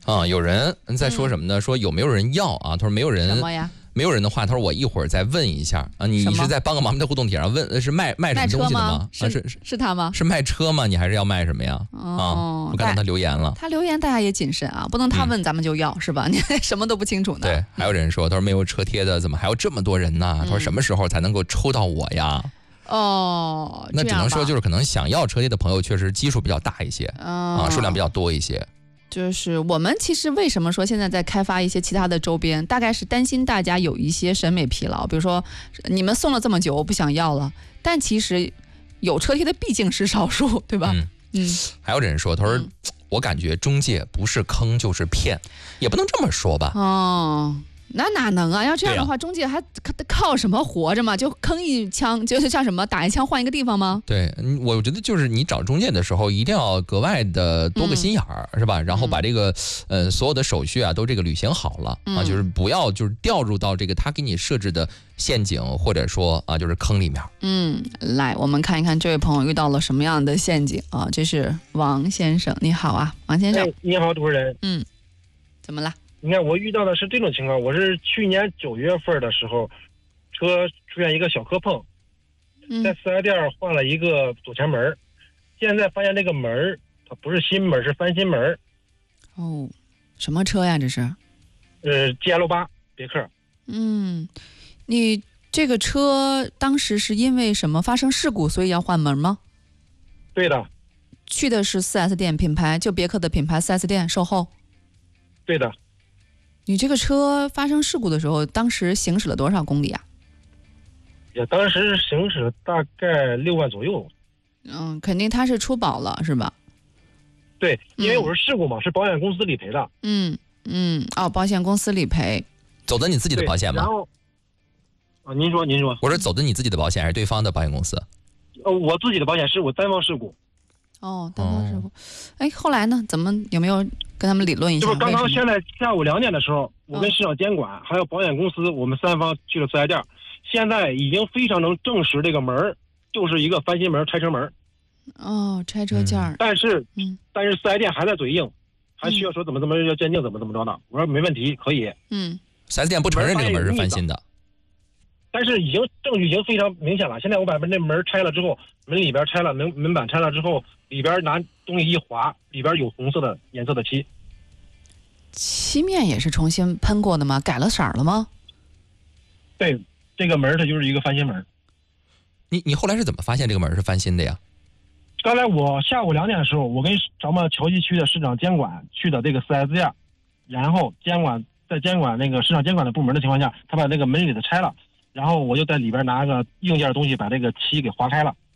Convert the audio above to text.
啊，有人在说什么呢？说有没有人要啊？他说没有人。 什么呀？ 没有人的话，他说我一会儿再问一下啊。你是在帮个忙的互动帖上问是卖什么东西的吗？ 是他吗？ 是卖车吗？你还是要卖什么呀？我看到他留言了。 他留言大家也谨慎啊，不能他问咱们就要，是吧？你什么都不清楚呢。 对，还有人说，他说没有车贴的，怎么还有这么多人呢？他说什么时候才能够抽到我呀？那只能说就是可能想要车贴的朋友确实基数比较大一些数量比较多一些。 就是我们其实为什么说现在在开发一些其他的周边，大概是担心大家有一些审美疲劳，比如说你们送了这么久我不想要了，但其实有车贴的毕竟是少数，对吧？ 还有人说，他说我感觉中介不是坑就是骗，也不能这么说吧。 那哪能啊？要这样的话，中介还靠什么活着嘛？就坑一枪，就是像什么打一枪换一个地方吗？ 对，我觉得就是你找中介的时候，一定要格外的多个心眼儿，是吧？然后把这个所有的手续啊都这个履行好了啊，就是不要就是掉入到这个他给你设置的陷阱或者说啊就是坑里面。 来，我们看一看这位朋友遇到了什么样的陷阱啊？这是王先生，你好啊，王先生。 你好，主持人。 怎么了？ 你看，我遇到的是这种情况，我是去年9月份的时候，车出现一个小磕碰，在4S店换了一个左前门，现在发现这个门它不是新门，是翻新门。 什么车呀？这是 GL8别克。 你这个车当时是因为什么发生事故，所以要换门吗？ 对的。 去的是 4S 店品牌，就别克的品牌 4S 店售后。 对的。 你这个车发生事故的时候，当时行驶了多少公里啊？ 也当时行驶大概6万左右。 肯定他是出保了，是吧？ 对，因为我是事故嘛，是保险公司理赔的。 保险公司理赔。 走的你自己的保险吗？ 然后您说。 我是走的你自己的保险还是对方的保险公司？ 我自己的保险是我单方事故。 单方事故。后来呢？有没有跟他们理论一下？ 就是刚刚现在下午2点的时候，我跟市场监管还有保险公司，我们3方去了4S店，现在已经非常能证实这个门就是一个翻新门、拆车门。 拆车件儿。 但是 4S店还在嘴硬，还需要说怎么要鉴定怎么着的。我说没问题，可以。 4S店不承认这个门是翻新的。 但是证据已经非常明显了。现在我把那门拆了之后，门里边拆了，门板拆了之后，里边拿东西一划，里边有红色的颜色的漆。 漆面也是重新喷过的吗？改了色了吗？ 对，这个门它就是一个翻新门。 你后来是怎么发现这个门是翻新的呀？ 刚才我下午2点的时候，我跟咱们桥西区的市场监管去的这个 4S 店，然后在监管那个市场监管的部门的情况下，他把那个门里的拆了。然后我就在里边拿个硬件的东西把这个漆给划开了，